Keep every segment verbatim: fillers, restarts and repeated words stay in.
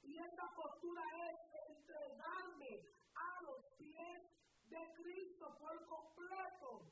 Y esa postura es entregarme a los pies de Cristo por completo.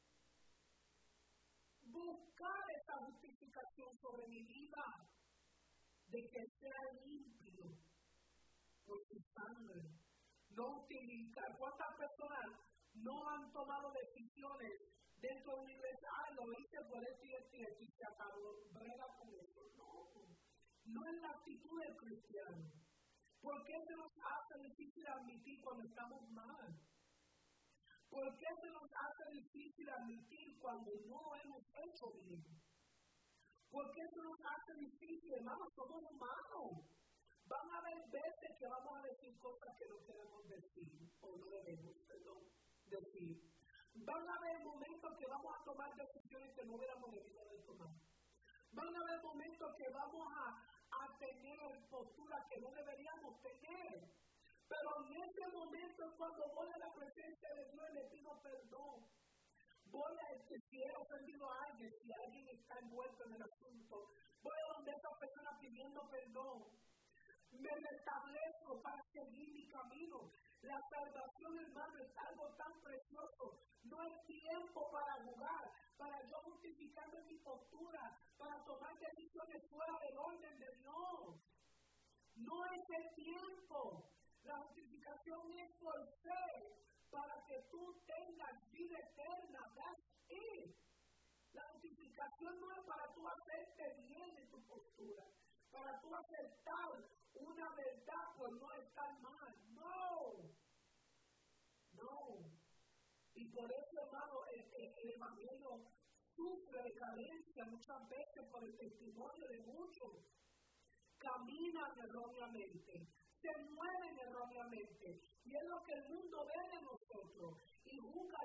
Buscar esa justificación sobre mi vida, de que sea limpio por su sangre. No utilizar. ¿Cuántas personas no han tomado decisiones dentro de una iglesia? Ah, lo hice por esto y esto y esto y se acabó. Brega con eso. No, no es la actitud del cristiano. ¿Por qué se nos hace difícil admitir cuando estamos mal? ¿Por qué se nos hace difícil admitir cuando no hemos hecho bien? ¿Por qué se nos hace difícil, hermanos? Somos humanos. Van a haber veces que vamos a decir cosas que no queremos decir, o no debemos, perdón, decir. Van a haber momentos que vamos a tomar decisiones que no hubiéramos debido de tomar. Van a haber momentos que vamos a, a tener posturas que no deberíamos tener. Pero en ese momento es cuando voy a la presencia de Dios y le pido perdón. Voy a, si he ofendido a alguien, si alguien está envuelto en el asunto, voy a donde esa persona pidiendo perdón. Me restablezco para seguir mi camino. La salvación, hermano, es algo tan precioso. No es tiempo para jugar, para yo justificarme mi postura, para tomar decisiones fuera del orden de Dios. No es el tiempo. La justificación es por fe, para que tú tengas vida eterna. That's it. La justificación no es para tú hacerte bien en tu postura, para tú aceptar una verdad por no estar mal. No. No. Y por eso, hermano, el, el, el evangelio sufre de carencia muchas veces por el testimonio de muchos. Caminan erróneamente, se mueven erróneamente. Y es lo que el mundo